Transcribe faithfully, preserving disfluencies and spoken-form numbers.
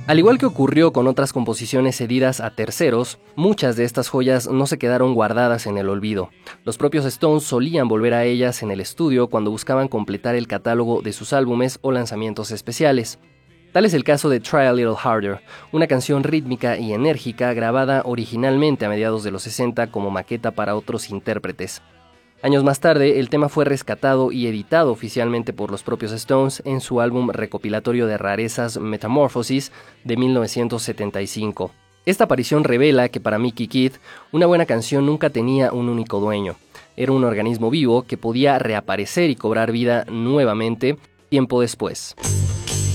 Al igual que ocurrió con otras composiciones cedidas a terceros, muchas de estas joyas no se quedaron guardadas en el olvido. Los propios Stones solían volver a ellas en el estudio cuando buscaban completar el catálogo de sus álbumes o lanzamientos especiales. Tal es el caso de Try a Little Harder, una canción rítmica y enérgica grabada originalmente a mediados de los sesenta como maqueta para otros intérpretes. Años más tarde, el tema fue rescatado y editado oficialmente por los propios Stones en su álbum recopilatorio de rarezas Metamorphosis de mil novecientos setenta y cinco. Esta aparición revela que para Mickey Keith, una buena canción nunca tenía un único dueño. Era un organismo vivo que podía reaparecer y cobrar vida nuevamente tiempo después.